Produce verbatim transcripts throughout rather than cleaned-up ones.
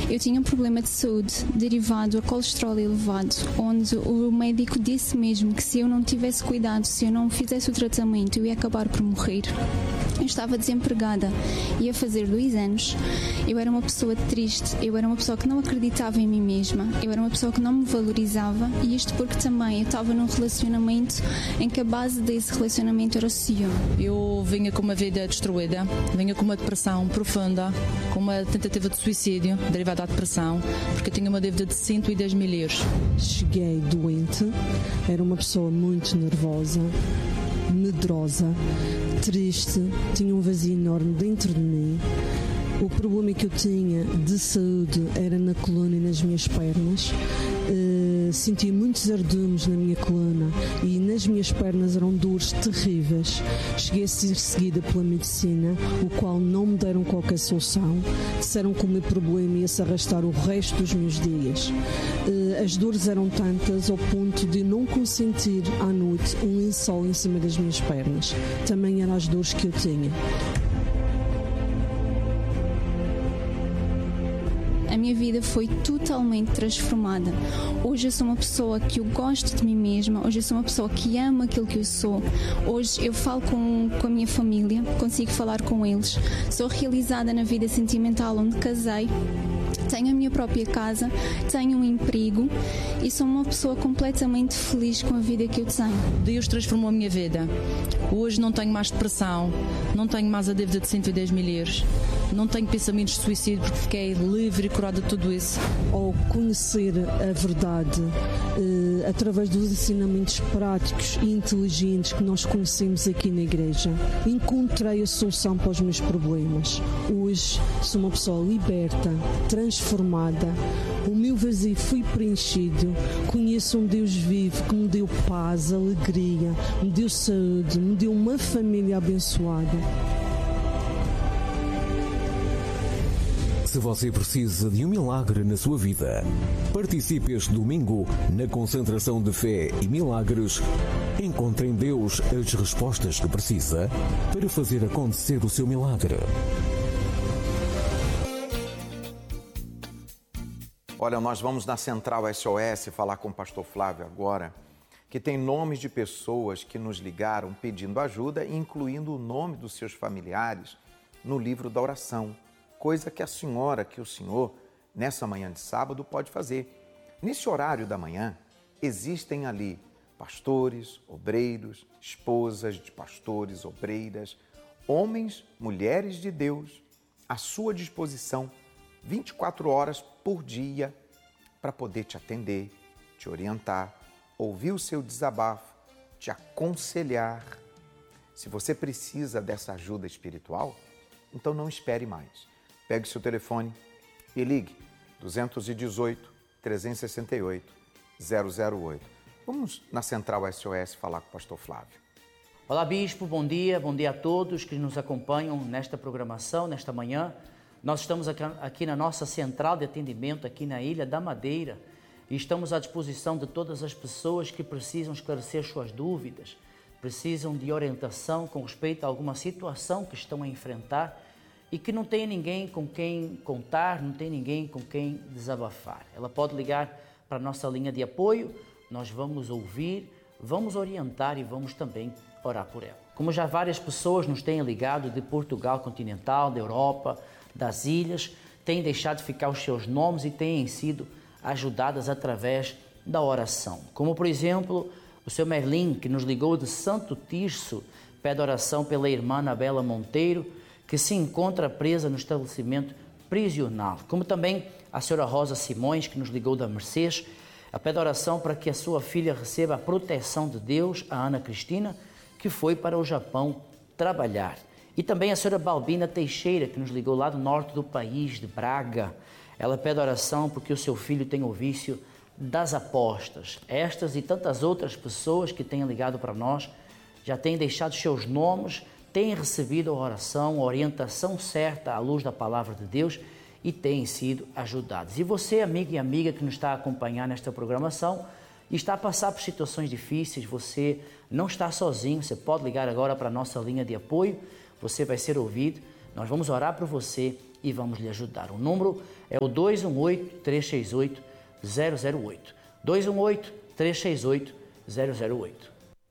Eu tinha um problema de saúde derivado a colesterol elevado, onde o médico disse mesmo que se eu não tivesse cuidado, se eu não fizesse o tratamento, eu ia acabar por morrer. Eu estava desempregada, ia fazer dois anos, eu era uma pessoa triste, eu era uma pessoa que não acreditava em mim mesma, eu era uma pessoa que não me valorizava, e isto porque também eu estava num relacionamento em que a base desse relacionamento era o ciúme. Eu vinha com uma vida destruída, vinha com uma depressão profunda, com uma tentativa de suicídio derivada da depressão, porque eu tinha uma dívida de cento e dez mil euros. Cheguei doente, era uma pessoa muito nervosa, medrosa, triste, tinha um vazio enorme dentro de mim. O problema que eu tinha de saúde era na coluna e nas minhas pernas. Uh, sentia muitos ardumes na minha coluna e nas minhas pernas eram dores terríveis. Cheguei a ser seguida pela medicina, o qual não me deram qualquer solução. Disseram que o meu problema ia se arrastar o resto dos meus dias. Uh, as dores eram tantas ao ponto de não consentir à noite um lençol em cima das minhas pernas. Também eram as dores que eu tinha. A minha vida foi totalmente transformada. Hoje eu sou uma pessoa que eu gosto de mim mesma, hoje eu sou uma pessoa que ama aquilo que eu sou. Hoje eu falo com, com a minha família, consigo falar com eles. Sou realizada na vida sentimental onde casei. Tenho a minha própria casa, tenho um emprego e sou uma pessoa completamente feliz com a vida que eu tenho. Deus transformou a minha vida. Hoje não tenho mais depressão, não tenho mais a dívida de cento e dez mil euros, não tenho pensamentos de suicídio porque fiquei livre e curada de tudo isso. Ao conhecer a verdade, eh, através dos ensinamentos práticos e inteligentes que nós conhecemos aqui na igreja, encontrei a solução para os meus problemas. Hoje sou uma pessoa liberta, transformada, o meu vazio foi preenchido, conheço um Deus vivo que me deu paz, alegria, me deu saúde, me deu uma família abençoada. Se você precisa de um milagre na sua vida, participe este domingo na concentração de fé e milagres. Encontre em Deus as respostas que precisa para fazer acontecer o seu milagre. Olha, nós vamos na Central S O S falar com o pastor Flávio agora, que tem nomes de pessoas que nos ligaram pedindo ajuda, incluindo o nome dos seus familiares no livro da oração, coisa que a senhora, que o senhor, nessa manhã de sábado, pode fazer. Nesse horário da manhã, existem ali pastores, obreiros, esposas de pastores, obreiras, homens, mulheres de Deus, à sua disposição, vinte e quatro horas por dia, para poder te atender, te orientar, ouvir o seu desabafo, te aconselhar. Se você precisa dessa ajuda espiritual, então não espere mais. Pegue seu telefone e ligue dois um oito, três seis oito, zero zero oito. Vamos na Central S O S falar com o pastor Flávio. Olá, Bispo, bom dia, bom dia a todos que nos acompanham nesta programação, nesta manhã. Nós estamos aqui na nossa central de atendimento, aqui na Ilha da Madeira, e estamos à disposição de todas as pessoas que precisam esclarecer suas dúvidas, precisam de orientação com respeito a alguma situação que estão a enfrentar e que não tem ninguém com quem contar, não tem ninguém com quem desabafar. Ela pode ligar para a nossa linha de apoio, nós vamos ouvir, vamos orientar e vamos também orar por ela. Como já várias pessoas nos têm ligado de Portugal continental, da Europa, das ilhas, têm deixado de ficar os seus nomes e têm sido ajudadas através da oração. Como, por exemplo, o seu Merlin, que nos ligou de Santo Tirso, pede oração pela irmã Anabela Monteiro, que se encontra presa no estabelecimento prisional. Como também a senhora Rosa Simões, que nos ligou da Mercês, pede oração para que a sua filha receba a proteção de Deus, a Ana Cristina, que foi para o Japão trabalhar. E também a senhora Balbina Teixeira, que nos ligou lá do norte do país, de Braga. Ela pede oração porque o seu filho tem o vício das apostas. Estas e tantas outras pessoas que têm ligado para nós já têm deixado seus nomes, têm recebido a oração, a orientação certa à luz da palavra de Deus e têm sido ajudados. E você, amigo e amiga que nos está a acompanhar nesta programação e está a passar por situações difíceis, você não está sozinho, você pode ligar agora para a nossa linha de apoio, você vai ser ouvido, nós vamos orar por você e vamos lhe ajudar. O número é o dois um oito, três seis oito, zero zero oito. dois um oito, três seis oito, zero zero oito.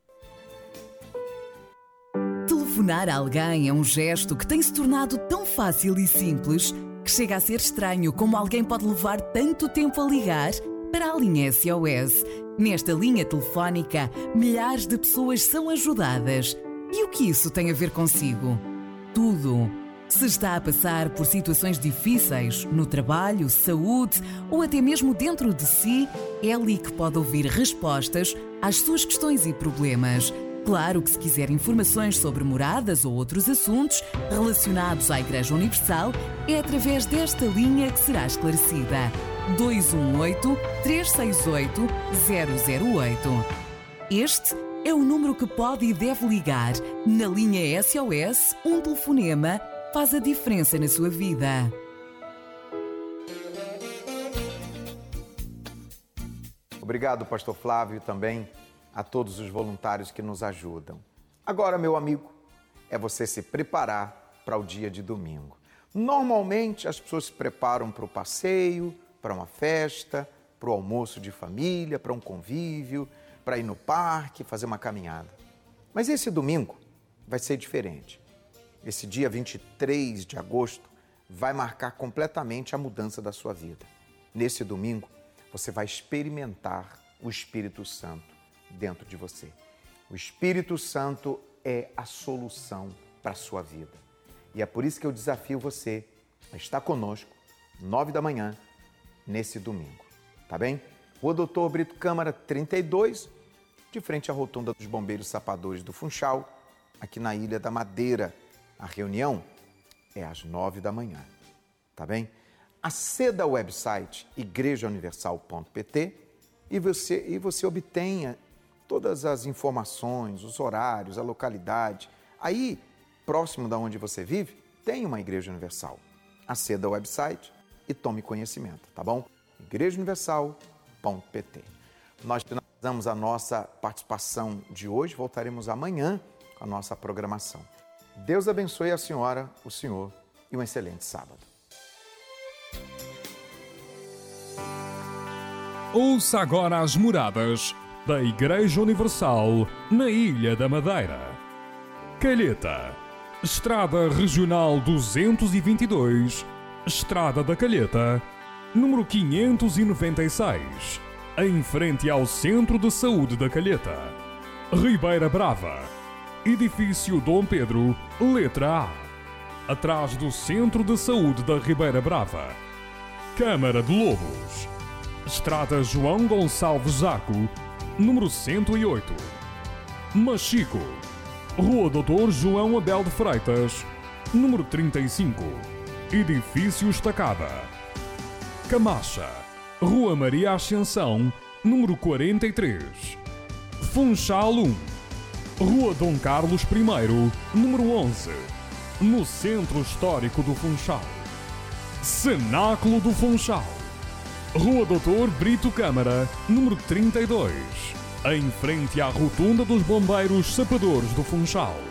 Telefonar a alguém é um gesto que tem se tornado tão fácil e simples que chega a ser estranho como alguém pode levar tanto tempo a ligar para a linha S O S. Nesta linha telefónica, milhares de pessoas são ajudadas. E o que isso tem a ver consigo? Tudo. Se está a passar por situações difíceis no trabalho, saúde ou até mesmo dentro de si, é ali que pode ouvir respostas às suas questões e problemas. Claro que se quiser informações sobre moradas ou outros assuntos relacionados à Igreja Universal, é através desta linha que será esclarecida. dois um oito, três seis oito, zero zero oito. Este é o número que pode e deve ligar. Na linha S O S, um telefonema faz a diferença na sua vida. Obrigado, pastor Flávio, também a todos os voluntários que nos ajudam. Agora, meu amigo, é você se preparar para o dia de domingo. Normalmente, as pessoas se preparam para o passeio, para uma festa, para o almoço de família, para um convívio, para ir no parque, fazer uma caminhada. Mas esse domingo vai ser diferente. Esse dia vinte e três de agosto vai marcar completamente a mudança da sua vida. Nesse domingo, você vai experimentar o Espírito Santo dentro de você. O Espírito Santo é a solução para a sua vida. E é por isso que eu desafio você a estar conosco, nove da manhã, nesse domingo. Tá bem? Rua Doutor Brito Câmara trinta e dois, de frente à rotunda dos Bombeiros Sapadores do Funchal, aqui na Ilha da Madeira. A reunião é às nove da manhã. Tá bem? Aceda ao website igreja universal ponto p t e você, e você obtenha todas as informações, os horários, a localidade. Aí, próximo da onde você vive, tem uma Igreja Universal. Aceda ao website e tome conhecimento, tá bom? igreja universal ponto p t. Nós finalizamos a nossa participação de hoje, voltaremos amanhã com a nossa programação. Deus abençoe a senhora, o senhor e um excelente sábado. Ouça agora as moradas da Igreja Universal na Ilha da Madeira. Calheta, Estrada Regional duzentos e vinte e dois, Estrada da Calheta, número quinhentos e noventa e seis, em frente ao Centro de Saúde da Calheta. Ribeira Brava, Edifício Dom Pedro, letra A, atrás do Centro de Saúde da Ribeira Brava. Câmara de Lobos, Estrada João Gonçalves Zaco, número cento e oito. Machico, Rua Doutor João Abel de Freitas, número trinta e cinco, Edifício Estacada. Camacha, Rua Maria Ascensão, número quarenta e três. Funchal um, Rua Dom Carlos I, número onze, no Centro Histórico do Funchal. Cenáculo do Funchal, Rua Doutor Brito Câmara, número trinta e dois, em frente à rotunda dos Bombeiros Sapadores do Funchal.